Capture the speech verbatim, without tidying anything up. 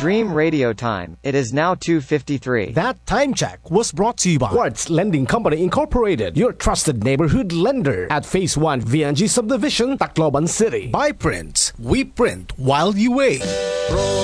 Dream Radio Time. It is now two fifty-three. That time check was brought to you by Quartz Lending Company Incorporated, your trusted neighborhood lender at Phase one V N G Subdivision, Tacloban City. By Prince, we print while you wait.